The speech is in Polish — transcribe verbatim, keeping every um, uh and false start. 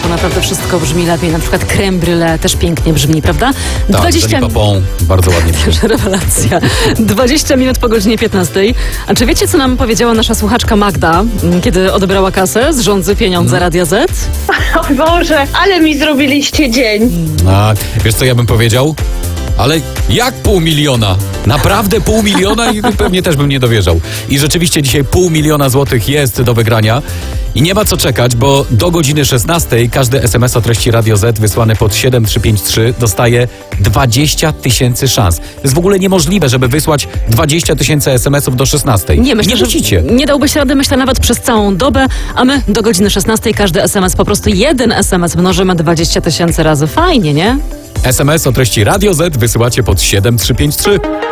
to naprawdę wszystko brzmi lepiej. Na przykład creme brulee też pięknie brzmi, prawda? Tak, dwadzieścia Popą bardzo ładnie brzmi. Też rewelacja. dwadzieścia minut po godzinie piętnastej. A czy wiecie, co nam powiedziała nasza słuchaczka Magda, kiedy odebrała kasę z rządzy pieniądze Hmm. Radia Z? O Boże, ale mi zrobiliście dzień. A, wiesz co ja bym powiedział? Ale jak pół miliona? Naprawdę pół miliona? I pewnie też bym nie dowierzał. I rzeczywiście dzisiaj pół miliona złotych jest do wygrania. I nie ma co czekać, bo do godziny szesnastej każdy es em es o treści Radio Z wysłany pod siedem trzy pięć trzy dostaje dwadzieścia tysięcy szans. To jest w ogóle niemożliwe, żeby wysłać dwadzieścia tysięcy es em esów do szesnastej. Nie, myślę, nie że rzucicie. nie dałbyś rady, myślę, nawet przez całą dobę, a my do godziny szesnastej każdy es em es, po prostu jeden es em es mnożymy dwadzieścia tysięcy razy. Fajnie, nie? es em es o treści Radio Z wysyłacie pod siedem trzy pięć trzy.